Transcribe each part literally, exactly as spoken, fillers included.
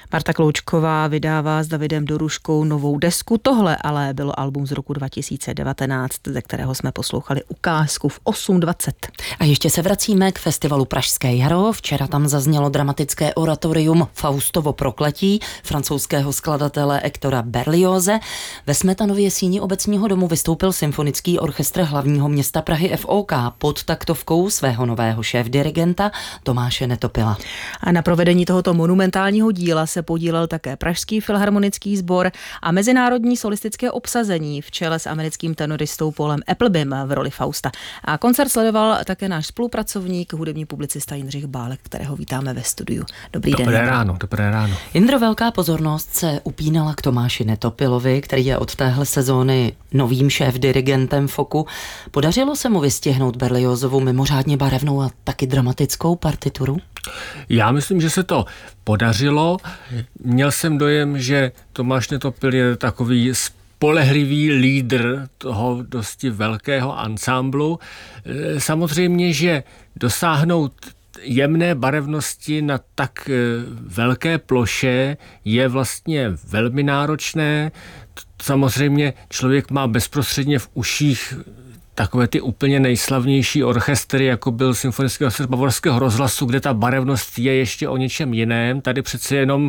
Marta Kloučková vydává s Davidem Doruškou novou desku. Tohle ale bylo album z roku dva tisíce devatenáct, ze kterého jsme poslouchali ukázku v osm dvacet. A ještě se vracíme k festivalu Pražské jaro. Včera tam zaznělo dramatické oratorium Faustovo prokletí francouzského skladatele Hectora Berlioze. Ve Smetanově síni Obecního domu vystoupil symfonický orchestr hlavního města Prahy F O K pod taktovkou svého nového šéfdirigenta Tomáše Netopila. A na provedení tohoto monumentálního díla se podílel také Pražský filharmonický sbor a mezinárodní solistické obsazení v čele s americkým tenoristou Paulem Applebym v roli Fausta. A koncert sledoval také náš spolupracovník, hudební publicista Jindřich Bálek, kterého vítáme ve studiu. Dobrý dobré den. Dobré ráno, dobré ráno. Jindro, velká pozornost se upínala k Tomáši Netopilovi, který je od téhle sezóny novým šéfdirigentem Foku. Podařilo se mu vystihnout Berliozovu mimořádně barevnou a taky dramatickou partituru? Já myslím, že se to podařilo. Měl jsem dojem, že Tomáš Netopil je takový spolehlivý lídr toho dosti velkého ansámblu. Samozřejmě, že dosáhnout jemné barevnosti na tak velké ploše je vlastně velmi náročné. Samozřejmě člověk má bezprostředně v uších takové ty úplně nejslavnější orchestry, jako byl Symfonický orchestr Bavorského rozhlasu, kde ta barevnost je ještě o něčem jiném. Tady přece jenom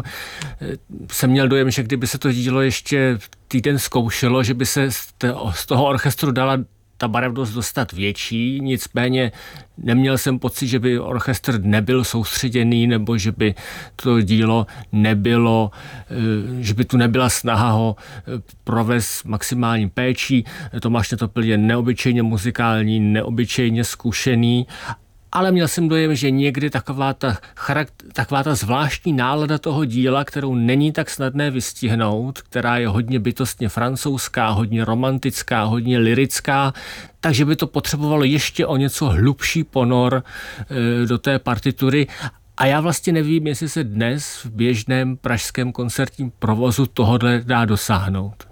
jsem měl dojem, že kdyby se to dílo ještě týden zkoušelo, že by se z toho orchestru dala ta barevnost dostat větší, nicméně neměl jsem pocit, že by orchestr nebyl soustředěný, nebo že by to dílo nebylo, že by tu nebyla snaha ho provést maximální péčí. Tomáš Netopil je neobyčejně muzikální, neobyčejně zkušený, ale měl jsem dojem, že někdy taková ta, charakter, taková ta zvláštní nálada toho díla, kterou není tak snadné vystihnout, která je hodně bytostně francouzská, hodně romantická, hodně lyrická, takže by to potřebovalo ještě o něco hlubší ponor e, do té partitury. A já vlastně nevím, jestli se dnes v běžném pražském koncertním provozu tohodle dá dosáhnout.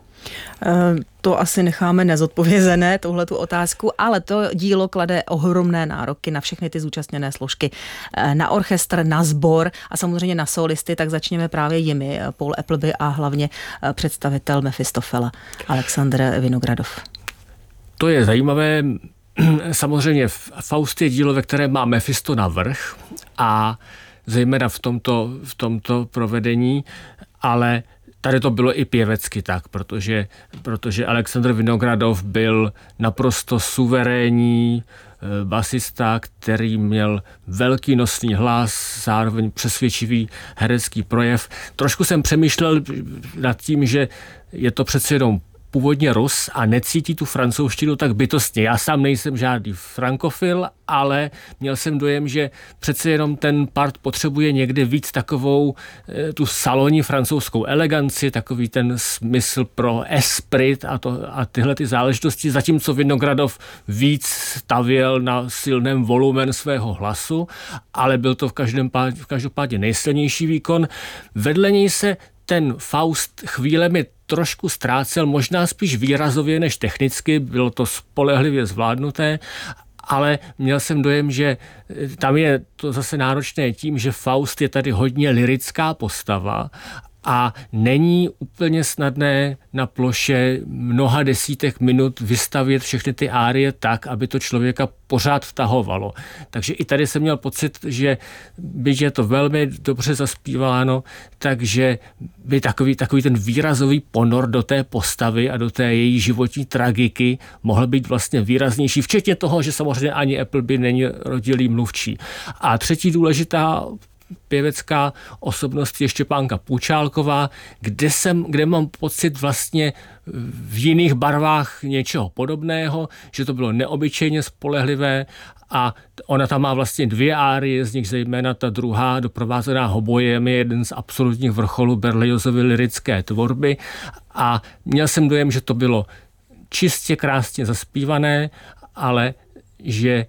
To asi necháme nezodpovězené, tuhletu otázku, ale to dílo klade ohromné nároky na všechny ty zúčastněné složky. Na orchestr, na sbor a samozřejmě na solisty, tak začněme právě jimi. Paul Appleby a hlavně představitel Mefistofela Alexandr Vinogradov. To je zajímavé. Samozřejmě Faust je dílo, ve kterém má Mefisto navrch a zejména v tomto, v tomto provedení, ale tady to bylo i pěvecky tak, protože, protože Alexandr Vinogradov byl naprosto suverénní basista, který měl velký nosný hlas, zároveň přesvědčivý herecký projev. Trošku jsem přemýšlel nad tím, že je to přece jenom původně Rus a necítí tu francouzštinu tak bytostně. Já sám nejsem žádný frankofil, ale měl jsem dojem, že přece jenom ten part potřebuje někdy víc takovou tu salonní francouzskou eleganci, takový ten smysl pro esprit a, to, a tyhle ty záležitosti, zatímco Vinogradov víc stavěl na silném volumen svého hlasu, ale byl to v každém pádě, v každopádě nejsilnější výkon. Vedle něj se ten Faust chvílemi trošku ztrácel, možná spíš výrazově než technicky, bylo to spolehlivě zvládnuté, ale měl jsem dojem, že tam je to zase náročné tím, že Faust je tady hodně lyrická postava a není úplně snadné na ploše mnoha desítek minut vystavět všechny ty árie tak, aby to člověka pořád vtahovalo. Takže i tady jsem měl pocit, že byť je to velmi dobře zaspíváno, takže by takový, takový ten výrazový ponor do té postavy a do té její životní tragiky mohl být vlastně výraznější, včetně toho, že samozřejmě ani Appleby není rodilý mluvčí. A třetí důležitá pěvecká osobnost je Štěpánka Půčálková, kde, jsem, kde mám pocit vlastně v jiných barvách něčeho podobného, že to bylo neobyčejně spolehlivé a ona tam má vlastně dvě árie, z nich zejména ta druhá doprovázená hobojem je jeden z absolutních vrcholů Berliozovy lyrické tvorby a měl jsem dojem, že to bylo čistě krásně zaspívané, ale že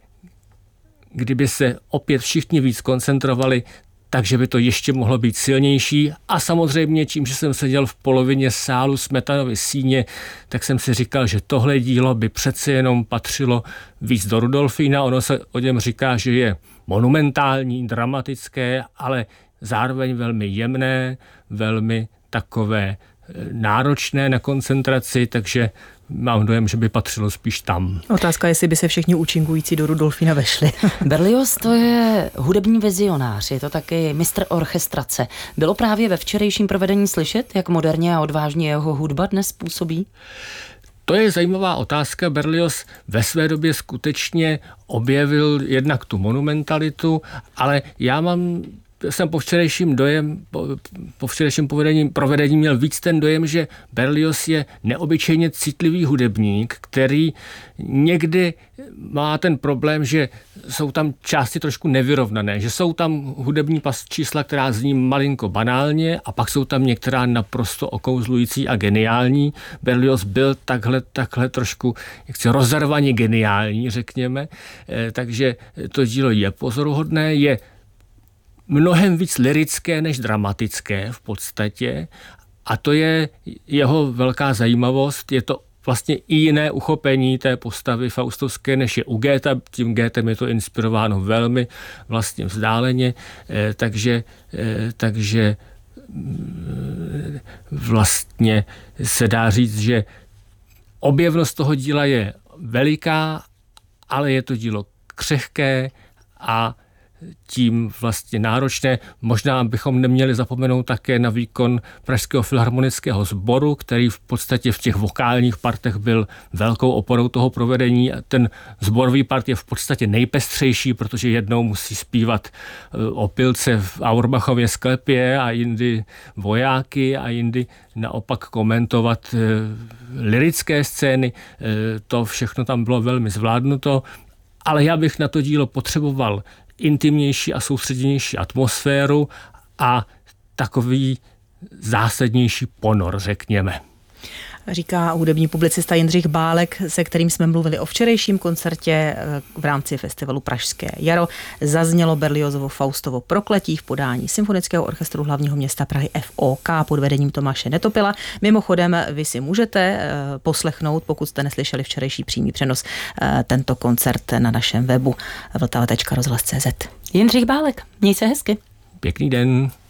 kdyby se opět všichni víc koncentrovali, takže by to ještě mohlo být silnější. A samozřejmě tím, že jsem seděl v polovině sálu Smetanovy síně, tak jsem si říkal, že tohle dílo by přece jenom patřilo víc do Rudolfína. Ono se o něm říká, že je monumentální, dramatické, ale zároveň velmi jemné, velmi takové náročné na koncentraci, takže mám dojem, že by patřilo spíš tam. Otázka, jestli by se všichni účinkující do Rudolfína vešli. Berlioz to je hudební vizionář, je to taky mistr orchestrace. Bylo právě ve včerejším provedení slyšet, jak moderně a odvážně jeho hudba dnes působí? To je zajímavá otázka. Berlioz ve své době skutečně objevil jednak tu monumentalitu, ale já mám jsem po včerejším dojem, po, po včerejším povedení, provedení měl víc ten dojem, že Berlioz je neobyčejně citlivý hudebník, který někdy má ten problém, že jsou tam části trošku nevyrovnané, že jsou tam hudební čísla, která zní malinko banálně a pak jsou tam některá naprosto okouzlující a geniální. Berlioz byl takhle, takhle trošku jaksi rozervaně geniální, řekněme, e, takže to dílo je pozoruhodné, je mnohem víc lyrické než dramatické v podstatě a to je jeho velká zajímavost. Je to vlastně i jiné uchopení té postavy faustovské, než je u Goethe. Tím Goethem je to inspirováno velmi vlastně vzdáleně, takže, takže vlastně se dá říct, že objevnost toho díla je veliká, ale je to dílo křehké a tím vlastně náročné. Možná bychom neměli zapomenout také na výkon Pražského filharmonického sboru, který v podstatě v těch vokálních partech byl velkou oporou toho provedení. Ten sborový part je v podstatě nejpestřejší, protože jednou musí zpívat opilce v Auerbachově sklepě a jindy vojáky a jindy naopak komentovat lyrické scény. To všechno tam bylo velmi zvládnuto, ale já bych na to dílo potřeboval intimnější a soustředěnější atmosféru a takový zásadnější ponor, řekněme. Říká hudební publicista Jindřich Bálek, se kterým jsme mluvili o včerejším koncertě v rámci festivalu Pražské jaro. Zaznělo Berliozovo Faustovo prokletí v podání Symfonického orchestru hlavního města Prahy F O K pod vedením Tomáše Netopila. Mimochodem, vy si můžete poslechnout, pokud jste neslyšeli včerejší přímý přenos, tento koncert na našem webu vltava tečka rozhlas tečka cé zet. Jindřich Bálek, měj se hezky. Pěkný den.